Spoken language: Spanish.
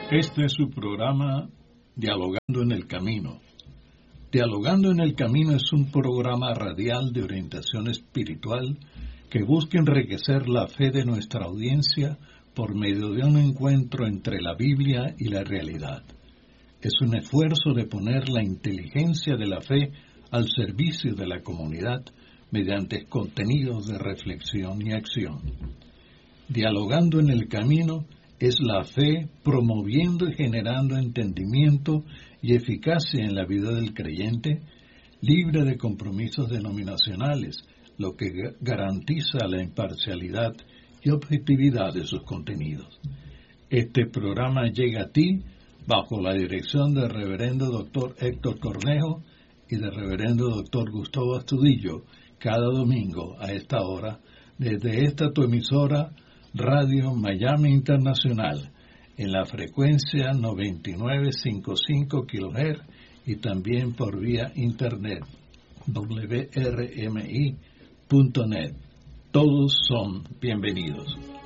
Este es su programa Dialogando en el Camino. Dialogando en el Camino es un programa radial de orientación espiritual que busca enriquecer la fe de nuestra audiencia por medio de un encuentro entre la Biblia y la realidad. Es un esfuerzo de poner la inteligencia de la fe al servicio de la comunidad mediante contenidos de reflexión y acción. Dialogando en el Camino es la fe promoviendo y generando entendimiento y eficacia en la vida del creyente, libre de compromisos denominacionales, lo que garantiza la imparcialidad y objetividad de sus contenidos. Este programa llega a ti bajo la dirección del reverendo doctor Héctor Cornejo y del reverendo doctor Gustavo Astudillo, cada domingo a esta hora, desde esta tu emisora Radio Miami Internacional, en la frecuencia 99.55 kHz y también por vía internet wrmi.net. Todos son bienvenidos.